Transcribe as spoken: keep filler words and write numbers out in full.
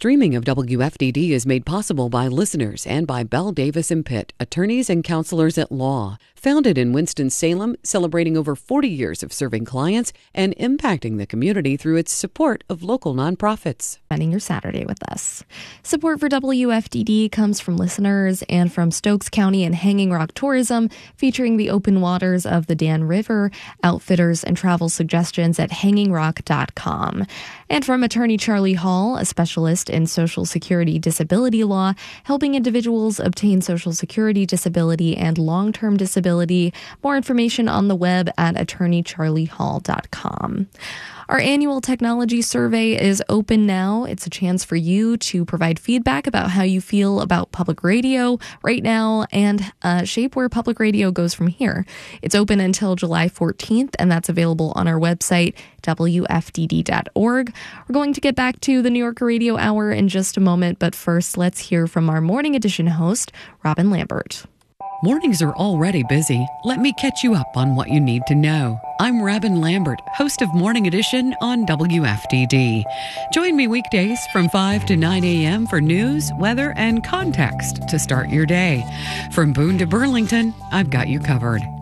Streaming of W F D D is made possible by listeners and by Bell Davis and Pitt, attorneys and counselors at law. Founded in Winston-Salem, celebrating over forty years of serving clients and impacting the community through its support of local nonprofits. Spending your Saturday with us. Support for W F D D comes from listeners and from Stokes County and Hanging Rock Tourism, featuring the open waters of the Dan River, outfitters and travel suggestions at hanging rock dot com. And from attorney Charlie Hall, a specialist in Social Security disability law, helping individuals obtain Social Security disability and long-term disability. More information on the web at attorney charlie hall dot com. Our annual technology survey is open now. It's a chance for you to provide feedback about how you feel about public radio right now and uh, shape where public radio goes from here. It's open until July fourteenth, and that's available on our website, W F D D dot org. We're going to get back to the New York Radio Hour in just a moment, but first, let's hear from our Morning Edition host, Robin Lambert. Mornings are already busy. Let me catch you up on what you need to know. I'm Robin Lambert, host of Morning Edition on W F D D. Join me weekdays from five to nine a.m. for news, weather, and context to start your day. From Boone to Burlington, I've got you covered.